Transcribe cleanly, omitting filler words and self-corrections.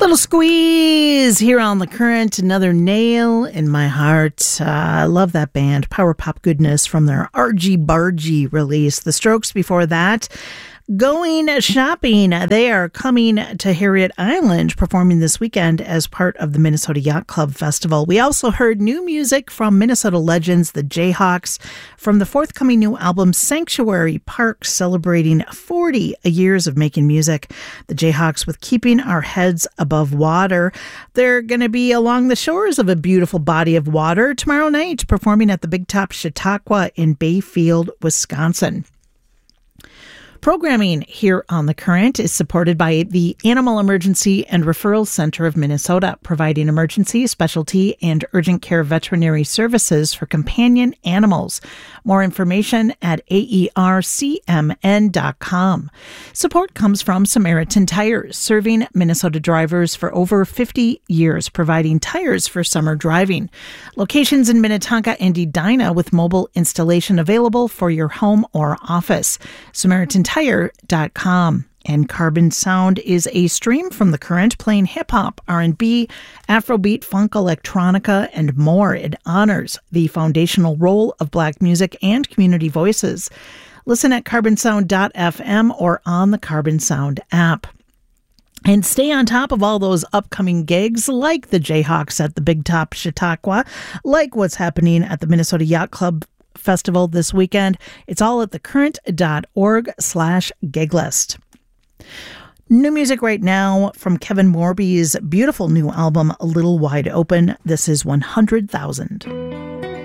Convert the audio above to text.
Little Squeeze here on The Current, another nail in my heart. I love that band, power pop goodness from their Argy Bargy release. The Strokes before that. Going shopping. They are coming to Harriet Island, performing this weekend as part of the Minnesota Yacht Club Festival. We also heard new music from Minnesota legends, the Jayhawks, from the forthcoming new album Sanctuary Park, celebrating 40 years of making music. The Jayhawks with Keeping Our Heads Above Water. They're going to be along the shores of a beautiful body of water tomorrow night, performing at the Big Top Chautauqua in Bayfield, Wisconsin. Programming here on The Current is supported by the Animal Emergency and Referral Center of Minnesota, providing emergency, specialty, and urgent care veterinary services for companion animals. More information at aercmn.com. Support comes from Samaritan Tires, serving Minnesota drivers for over 50 years, providing tires for summer driving. Locations in Minnetonka and Edina with mobile installation available for your home or office. SamaritanTire.com. And Carbon Sound is a stream from The Current, playing hip-hop, R&B, Afrobeat, funk, electronica, and more. It honors the foundational role of Black music and community voices. Listen at carbonsound.fm or on the Carbon Sound app. And stay on top of all those upcoming gigs, like the Jayhawks at the Big Top Chautauqua, like what's happening at the Minnesota Yacht Club Festival this weekend. It's all at thecurrent.org/giglist. New music right now from Kevin Morby's beautiful new album, A Little Wide Open. This is 100,000.